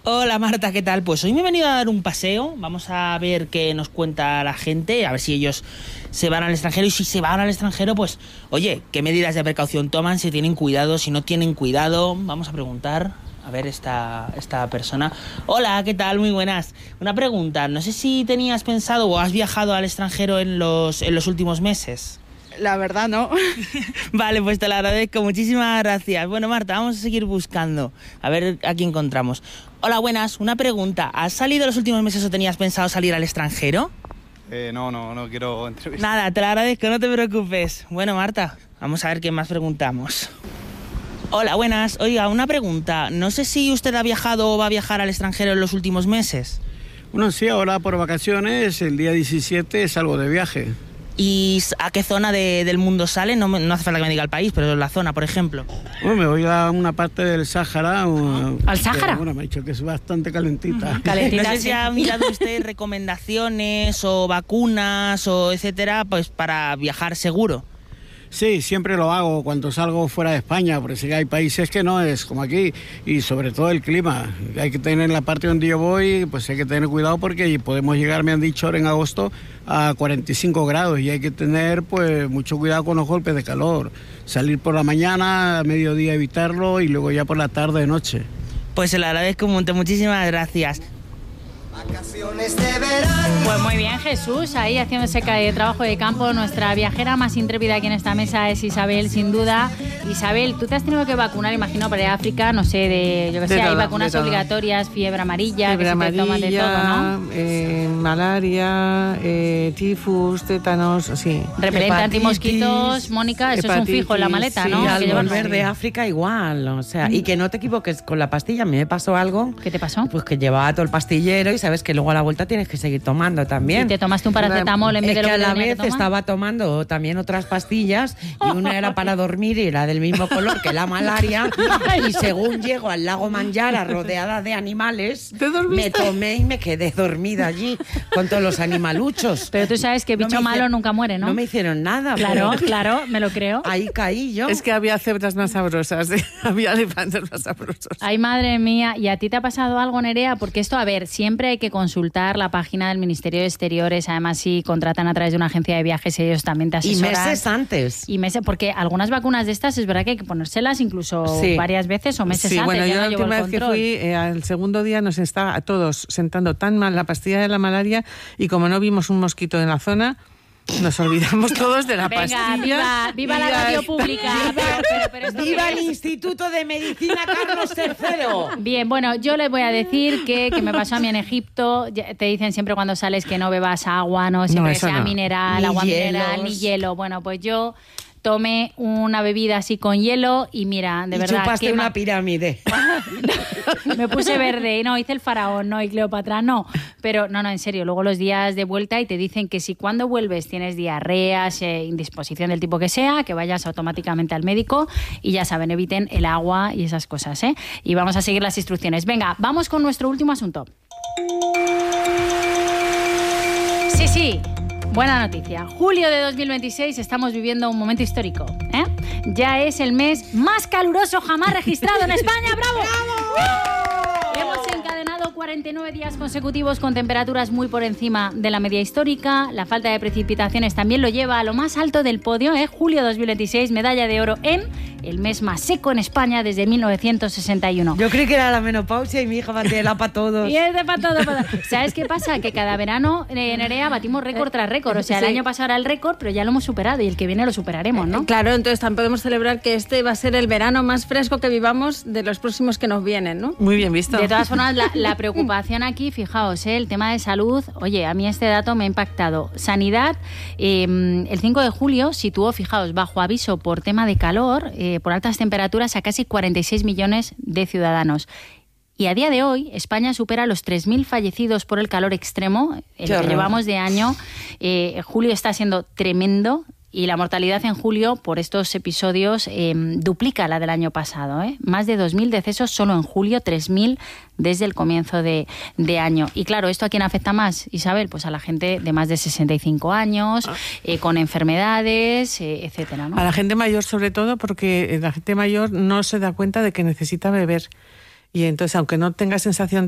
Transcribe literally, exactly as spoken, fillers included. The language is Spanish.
Hola Marta, ¿qué tal? Pues hoy me he venido a dar un paseo. Vamos a ver qué nos cuenta la gente, a ver si ellos se van al extranjero. Y si se van al extranjero, pues, oye, ¿qué medidas de precaución toman? Si tienen cuidado, si no tienen cuidado. Vamos a preguntar. A ver, esta, esta persona. Hola, ¿qué tal? Muy buenas. Una pregunta, no sé si tenías pensado o has viajado al extranjero en los, en los últimos meses. La verdad, no. Vale, pues te lo agradezco. Muchísimas gracias. Bueno, Marta, vamos a seguir buscando. A ver a quién encontramos. Hola, buenas. Una pregunta. ¿Has salido los últimos meses o tenías pensado salir al extranjero? Eh, no, no, no quiero entrevistar. Nada, te lo agradezco, no te preocupes. Bueno, Marta, vamos a ver qué más preguntamos. Hola, buenas. Oiga, una pregunta. No sé si usted ha viajado o va a viajar al extranjero en los últimos meses. Bueno, sí, ahora por vacaciones, el día diecisiete salgo de viaje. ¿Y a qué zona de, del mundo sale? No, me, no hace falta que me diga el país, pero la zona, por ejemplo. Bueno, me voy a una parte del Sáhara. ¿Al Sáhara? Bueno, me ha dicho que es bastante calentita. Uh-huh. Calentita, no sé sí. si ha mirado usted recomendaciones o vacunas o etcétera, pues para viajar seguro. Sí, siempre lo hago cuando salgo fuera de España, porque sí que hay países que no es como aquí, y sobre todo el clima. Hay que tener en la parte donde yo voy, pues hay que tener cuidado porque podemos llegar, me han dicho ahora en agosto, a cuarenta y cinco grados y hay que tener pues mucho cuidado con los golpes de calor. Salir por la mañana, a mediodía evitarlo y luego ya por la tarde, noche. Pues se lo agradezco un montón, muchísimas gracias. Pues muy bien, Jesús, ahí haciendo ese trabajo de campo. Nuestra viajera más intrépida aquí en esta mesa es Isabel, sin duda. Isabel, tú te has tenido que vacunar, imagino, para África, no sé, de, yo que sé, De hay todo, vacunas de todo. obligatorias, fiebre amarilla, Fiebre que amarilla, se te toman de todo, ¿no? eh, malaria, eh, tifus, tétanos, sí. Repelente Hepatitis, antimosquitos, Mónica, eso es un fijo en la maleta, sí, ¿no? Y Hay al que llevarlo. volver de África igual, o sea, y que no te equivoques con la pastilla. A mí me pasó algo, ¿Qué te pasó? pues que llevaba todo el pastillero y sabes que luego a la vuelta tienes que seguir tomando también. Y te tomaste un paracetamol en vez Es de lo que que a la tenía que vez tomar. estaba tomando también otras pastillas y una era para dormir y era del mismo color que la malaria y según llego al lago Manjara rodeada de animales, ¿Te dormiste? me tomé y me quedé dormida allí con todos los animaluchos. Pero tú sabes que No bicho me malo hice- nunca muere, ¿no? No me hicieron nada. Claro, pero claro, me lo creo. ahí caí yo. Es que había cebras más sabrosas, ¿eh? Había elefantes más sabrosos. Ay, madre mía, ¿y a ti te ha pasado algo, Nerea? Porque esto, a ver, siempre hay que consultar la página del Ministerio de Exteriores, además si contratan a través de una agencia de viajes, ellos también te Y asesoran. meses antes. Y meses, porque algunas vacunas de estas es verdad que hay que ponérselas incluso Sí. varias veces o meses Sí, antes. bueno, ya yo no la llevo última el vez que control. fui, eh, al segundo día nos estaba a todos sentando tan mal la pastilla de la malaria y como no vimos un mosquito en la zona, nos olvidamos todos de la Venga, pastilla. viva, viva y la ya radio está. pública. Pero, pero, pero esto ¡Viva qué el es? Instituto de Medicina Carlos tercero! Bien, bueno, yo les voy a decir que, que me pasó a mí en Egipto. Ya te dicen siempre cuando sales que no bebas agua, no siempre No, que eso sea no. mineral, Ni agua hielos. mineral, ni hielo. Bueno, pues yo tomé una bebida así con hielo y mira, de y verdad chupaste que una pirámide. me puse verde y no, hice el faraón, no, y Cleopatra, no. Pero no, no, en serio, luego los días de vuelta y te dicen que si cuando vuelves tienes diarreas, eh, indisposición del tipo que sea, que vayas automáticamente al médico y ya saben, eviten el agua y esas cosas, ¿eh? Y vamos a seguir las instrucciones. Venga, vamos con nuestro último asunto. Sí, sí. Buena noticia. Julio de dos mil veintiséis estamos viviendo un momento histórico, ¿eh? Ya es el mes más caluroso jamás registrado en España. ¡Bravo! ¡Bravo! Hemos encadenado cuarenta y nueve días consecutivos con temperaturas muy por encima de la media histórica. La falta de precipitaciones también lo lleva a lo más alto del podio, ¿eh? Julio dos mil veintiséis, medalla de oro en el mes más seco en España desde mil novecientos sesenta y uno. Yo creí que era la menopausia y mi hija batía para todos. Y es de para todo, para todo. ¿Sabes qué pasa? Que cada verano eh, en Nerea batimos récord tras récord. O sea, el Sí. año pasado era el récord, pero ya lo hemos superado y el que viene lo superaremos, ¿no? Claro, entonces también podemos celebrar que este va a ser el verano más fresco que vivamos de los próximos que nos vienen, ¿no? Muy bien visto. De todas formas, la, la preocupación aquí, fijaos, ¿eh? El tema de salud, oye, a mí este dato me ha impactado. Sanidad, eh, el cinco de julio situó, fijaos, bajo aviso por tema de calor, eh, por altas temperaturas, a casi cuarenta y seis millones de ciudadanos. Y a día de hoy, España supera los tres mil fallecidos por el calor extremo, el Qué que horror. llevamos de año. Eh, julio está siendo tremendo. Y la mortalidad en julio por estos episodios eh, duplica la del año pasado, ¿eh? Más de dos mil decesos solo en julio, tres mil desde el comienzo de, de año. Y claro, ¿esto a quién afecta más, Isabel? Pues a la gente de más de sesenta y cinco años, eh, con enfermedades, eh, etcétera, ¿no? A la gente mayor sobre todo, porque la gente mayor no se da cuenta de que necesita beber. Y entonces, aunque no tenga sensación